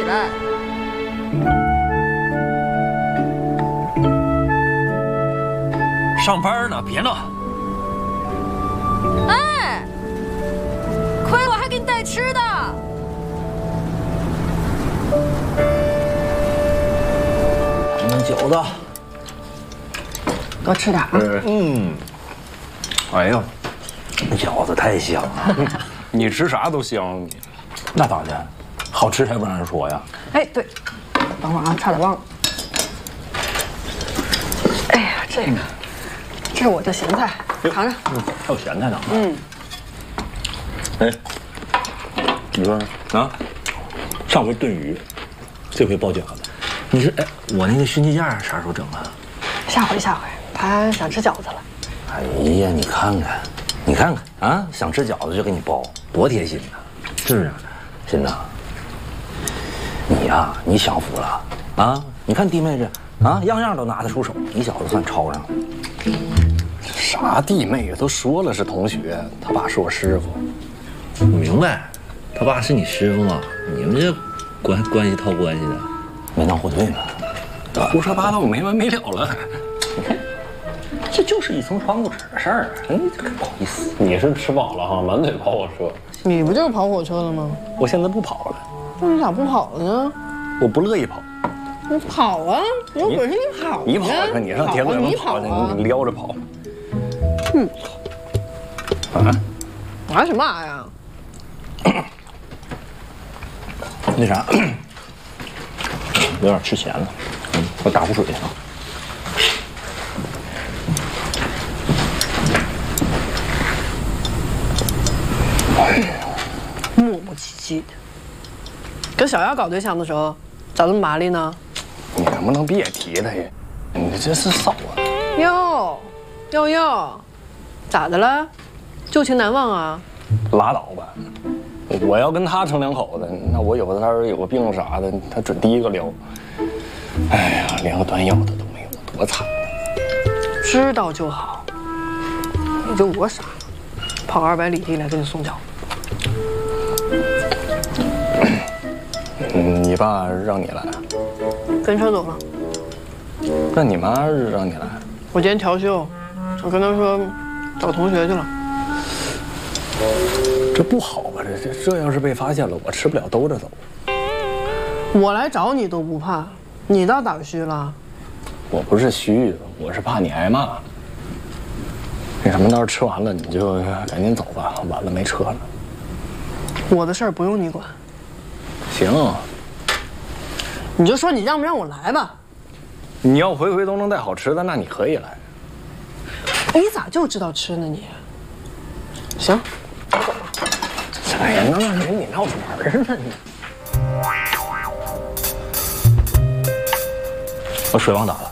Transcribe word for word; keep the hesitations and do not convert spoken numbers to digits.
来。 上班呢，别闹。 哎，亏我还给你带吃的。 嗯，饺子。 多吃点啊。 嗯。哎呀，饺子太香了。 你吃啥都香。 那当然，好吃才不让人说呀。 哎，对，等会儿啊，差点忘了。哎呀，这个，这是我这咸菜，尝尝。 嗯，还有咸菜呢。 嗯。 哎，你说啊？上回炖鱼，这回包饺子。你说，哎，我那个熏鸡架啥时候整啊？ 下回下回，他想吃饺子了。 哎呀，你看看，你看看啊，想吃饺子就给你包，多贴心呐，是不是？真的，你呀，你享福了啊！你看弟妹这啊，样样都拿得出手，你小子算抄上了。 啥弟妹都说了是同学，他爸是我师傅。 我明白，他爸是你师傅嘛，你们这关关系套关系的，门当户对嘛，对吧？ 胡说八道没完没了了。 你看，这就是一层窗户纸的事儿。哎，这个不好意思， 你是吃饱了哈，满嘴跑火车。 你不就是跑火车了吗？ 我现在不跑了。 那你咋不跑了呢？ 我不乐意跑。 你跑啊！有本事你跑！ 你跑吧，你上铁轨上跑去，你撩着跑。 嗯。 啊？ 玩什么玩呀？ 那啥，有点吃咸了，我打壶水啊。 磨磨唧唧的。跟小妖搞对象的时候，咋这么麻利呢？ 你能不能别提他呀？你这是骚啊！ 哟，哟哟，咋的了？旧情难忘啊？ 拉倒吧！我要跟他成两口子，那我有的他有个病啥的，他准第一个撩。哎呀，连个端药的都没有，多惨！ 知道就好。也就我傻，跑二百里地来给你送饺子。 嗯，你爸让你来， 跟车走了。 那你妈让你来？ 我今天调休，我跟他说找同学去了。 这不好吧？这这这要是被发现了，我吃不了兜着走。 我来找你都不怕，你倒打虚了。 我不是虚，我是怕你挨骂。那什么，到时候吃完了你就赶紧走吧，晚了没车了。 我的事儿不用你管。 行， 你就说你让不让我来吧。 你要回回都能带好吃的，那你可以来。 你咋就知道吃呢你？行。 哎呀，那让人你闹着玩呢你。 我水忘打了。